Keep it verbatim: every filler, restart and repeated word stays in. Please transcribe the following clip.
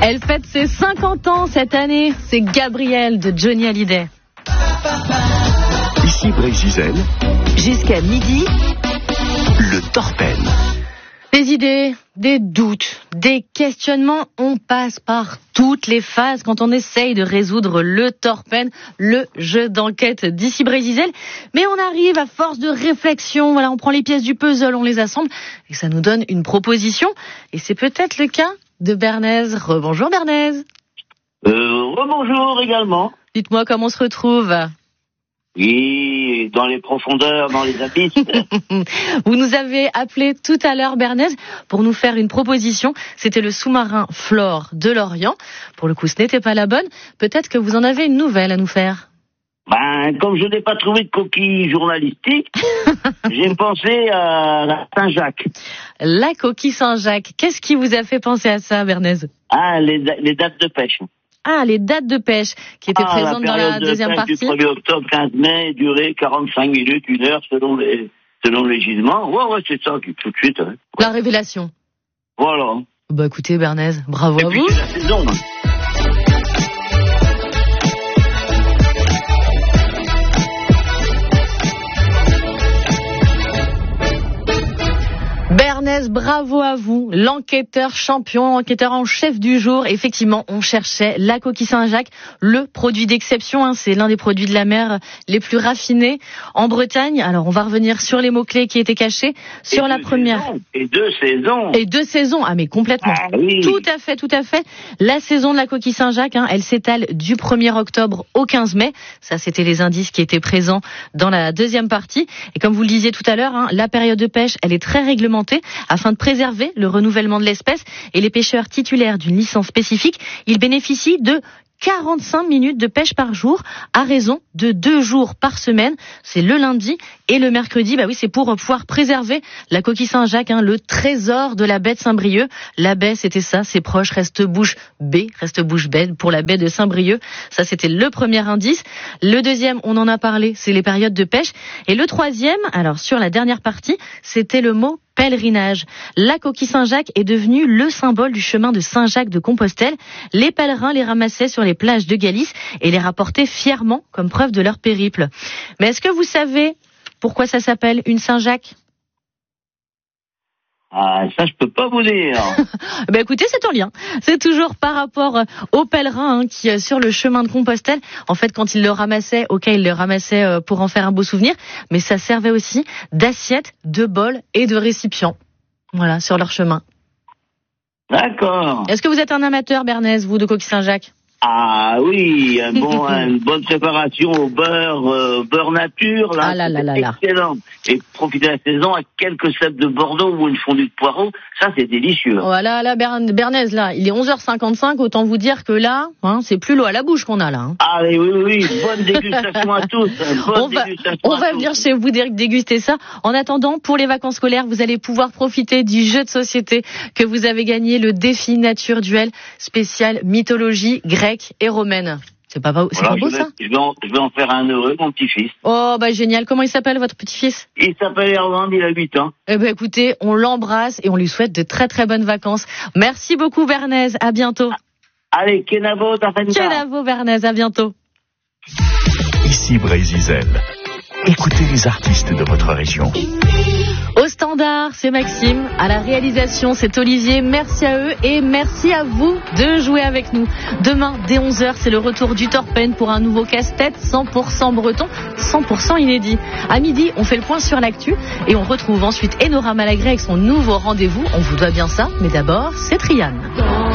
Elle fête ses cinquante ans cette année. C'est Gabrielle de Johnny Hallyday. Ici Brésil. Jusqu'à midi, le Torpen. Des idées, des doutes, des questionnements, on passe par toutes les phases quand on essaye de résoudre le Torpen, le jeu d'enquête d'Ici Brésil. Mais on arrive à force de réflexion, voilà, on prend les pièces du puzzle, on les assemble et ça nous donne une proposition. Et c'est peut-être le cas de Bernays. Rebonjour Bernays. Euh, rebonjour également. Dites-moi comment on se retrouve. Oui, dans les profondeurs, dans les abysses. Vous nous avez appelé tout à l'heure, Bernays, pour nous faire une proposition. C'était le sous-marin Flore de l'Orient. Pour le coup, ce n'était pas la bonne. Peut-être que vous en avez une nouvelle à nous faire. Ben, comme je n'ai pas trouvé de coquille journalistique, j'ai pensé à la Saint-Jacques. La coquille Saint-Jacques. Qu'est-ce qui vous a fait penser à ça, Bernays? Ah, les, les dates de pêche. Ah, les dates de pêche qui étaient ah, présentes la dans la deuxième de partie. Du premier octobre, quinze mai, durée quarante-cinq minutes, une heure, selon les, selon les gisements. Ouais, ouais, c'est ça, tout de suite. Hein. La révélation. Voilà. Bah, écoutez, Bernays, bravo Et à puis, vous. c'est la saison. Hein. Bernays, bravo à vous, l'enquêteur champion, l'enquêteur en chef du jour. Effectivement, on cherchait la coquille Saint-Jacques, le produit d'exception, hein, c'est l'un des produits de la mer les plus raffinés en Bretagne. Alors, on va revenir sur les mots-clés qui étaient cachés. Sur et la première. Saisons, et deux saisons. Et deux saisons, ah mais complètement. Ah, oui. Tout à fait, tout à fait. La saison de la coquille Saint-Jacques, hein, elle s'étale du premier octobre au quinze mai. Ça, c'était les indices qui étaient présents dans la deuxième partie. Et comme vous le disiez tout à l'heure, hein, la période de pêche, elle est très réglementée afin de préserver le renouvellement de l'espèce. Et les pêcheurs titulaires d'une licence spécifique, ils bénéficient de quarante-cinq minutes de pêche par jour à raison de deux jours par semaine. C'est le lundi et le mercredi. Bah oui, c'est pour pouvoir préserver la coquille Saint-Jacques, hein, le trésor de la baie de Saint-Brieuc. La baie, c'était ça, ses proches restent bouche bée, reste bouche bée pour la baie de Saint-Brieuc. Ça, c'était le premier indice. Le deuxième, on en a parlé, c'est les périodes de pêche. Et le troisième, alors sur la dernière partie, c'était le mot pèlerinage. La coquille Saint-Jacques est devenue le symbole du chemin de Saint-Jacques de Compostelle. Les pèlerins les ramassaient sur les plages de Galice et les rapportaient fièrement comme preuve de leur périple. Mais est-ce que vous savez pourquoi ça s'appelle une Saint-Jacques ? Ah, ça, je peux pas vous dire. Ben écoutez, c'est en lien. C'est toujours par rapport aux pèlerins hein, qui, sur le chemin de Compostelle, en fait, quand ils le ramassaient, ok, ils le ramassaient pour en faire un beau souvenir, mais ça servait aussi d'assiette, de bol et de récipient. Voilà, sur leur chemin. D'accord. Est-ce que vous êtes un amateur, Bernays, vous, de coquille Saint-Jacques ? Ah oui, un bon, une bonne préparation au beurre, euh, beurre nature, là, ah là là là là. excellent. Et profiter de la saison avec quelques cèpes de Bordeaux ou une fondue de poireau, ça c'est délicieux. Voilà, là, Bernays, là, il est onze heures cinquante-cinq, autant vous dire que là, hein, c'est plus l'eau à la bouche qu'on a là. Hein. Ah oui, oui, oui, bonne dégustation à tous. Bonne on va, dégustation on à va tous. venir chez vous déguster ça. En attendant, pour les vacances scolaires, vous allez pouvoir profiter du jeu de société que vous avez gagné, le défi nature duel spécial mythologie grecque et romaine. C'est pas, c'est voilà, pas beau je vais, ça je vais, en, je vais en faire un heureux, mon petit-fils. Oh bah génial, comment il s'appelle votre petit-fils? Il s'appelle Erwan, il a huit ans. Eh ben écoutez, on l'embrasse et on lui souhaite de très très bonnes vacances. Merci beaucoup Bernays, à bientôt. Allez, Kenavo, t'as fait une Kenavo Bernays, à bientôt. Ici Brésil. Écoutez les artistes de votre région. Au standard, c'est Maxime. À la réalisation, c'est Olivier. Merci à eux et merci à vous de jouer avec nous. Demain, dès onze heures, c'est le retour du Torpen pour un nouveau casse-tête cent pour cent breton, cent pour cent inédit. À midi, on fait le point sur l'actu et on retrouve ensuite Enora Malagré avec son nouveau rendez-vous. On vous doit bien ça, mais d'abord, c'est Triane.